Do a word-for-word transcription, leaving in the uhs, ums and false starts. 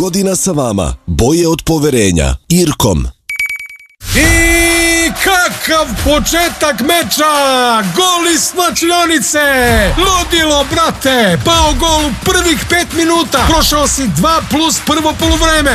godina sa vama. Boje od poverenja. Irkom. I kakav početak meča! Gol iz slačionice! Ludilo, brate! Pao gol u prvih pet minuta! Prošao si dva plus prvo poluvreme!